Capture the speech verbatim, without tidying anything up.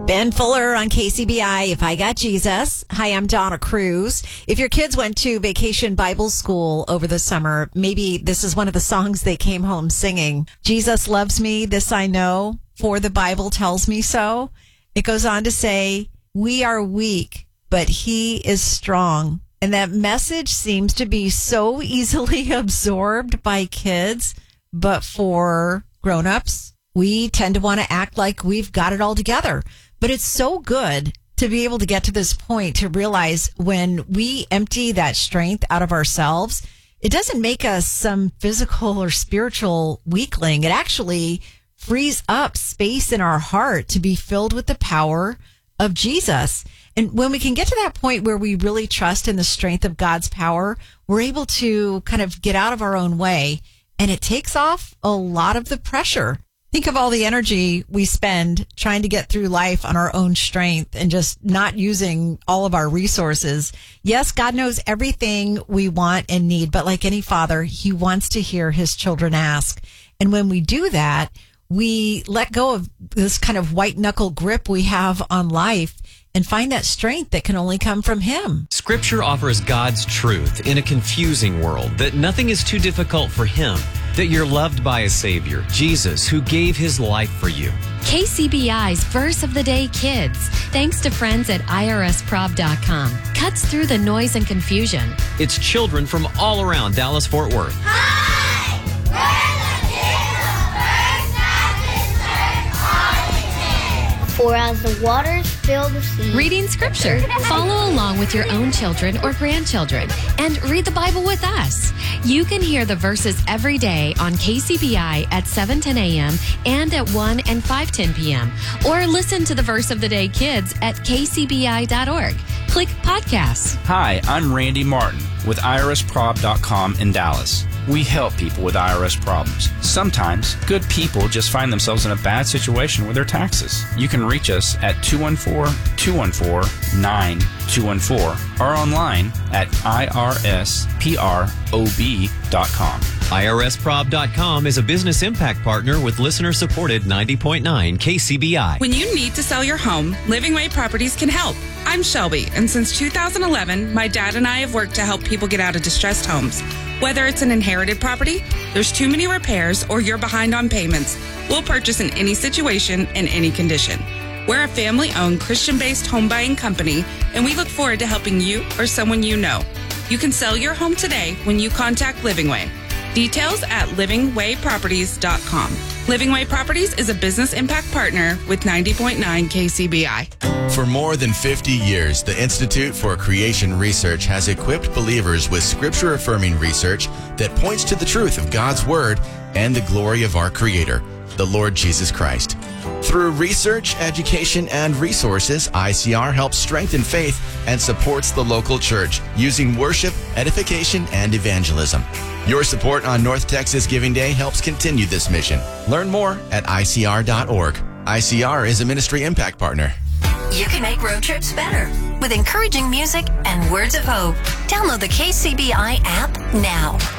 Ben Fuller on K C B I, If I Got Jesus. Hi, I'm Donna Cruz. If your kids went to Vacation Bible School over the summer, maybe this is one of the songs they came home singing. Jesus loves me, this I know, for the Bible tells me so. It goes on to say, we are weak, but he is strong. And that message seems to be so easily absorbed by kids, but for grown-ups, we tend to want to act like we've got it all together. But it's so good to be able to get to this point to realize when we empty that strength out of ourselves, it doesn't make us some physical or spiritual weakling. It actually frees up space in our heart to be filled with the power of Jesus. And when we can get to that point where we really trust in the strength of God's power, we're able to kind of get out of our own way, and it takes off a lot of the pressure. Think of all the energy we spend trying to get through life on our own strength and just not using all of our resources. Yes, God knows everything we want and need, but like any father, he wants to hear his children ask. And when we do that, we let go of this kind of white knuckle grip we have on life and find that strength that can only come from him. Scripture offers God's truth in a confusing world, that nothing is too difficult for him, that you're loved by a Savior, Jesus, who gave his life for you. K C B I's Verse of the Day Kids, thanks to friends at I R S prob dot com, cuts through the noise and confusion. It's children from all around Dallas-Fort Worth. Hi! We're the kids of First Baptist Church Arlington. For as the waters fill the sea. Reading Scripture. Follow along with your own children or grandchildren and read the Bible with us. You can hear the verses every day on K C B I at seven ten a.m. and at one and five ten p.m. Or listen to the Verse of the Day Kids at k c b i dot org. Click Podcasts. Hi, I'm Randy Martin with I R S prob dot com in Dallas. We help people with I R S problems. Sometimes, good people just find themselves in a bad situation with their taxes. You can reach us at two one four, two one four, nine two one four or online at I R S prob dot com. I R S prob dot com is a business impact partner with listener-supported ninety point nine K C B I. When you need to sell your home, Living Way Properties can help. I'm Shelby, and since two thousand eleven, my dad and I have worked to help people get out of distressed homes. Whether it's an inherited property, there's too many repairs, or you're behind on payments, we'll purchase in any situation and any condition. We're a family-owned, Christian-based home buying company, and we look forward to helping you or someone you know. You can sell your home today when you contact Living Way. Details at living way properties dot com. Living Way Properties is a business impact partner with ninety point nine K C B I. For more than fifty years, the Institute for Creation Research has equipped believers with scripture-affirming research that points to the truth of God's Word and the glory of our Creator, the Lord Jesus Christ. Through research, education, and resources, I C R helps strengthen faith and supports the local church using worship, edification, and evangelism. Your support on North Texas Giving Day helps continue this mission. Learn more at I C R dot org. I C R is a ministry impact partner. You can make road trips better with encouraging music and words of hope. Download the K C B I app now.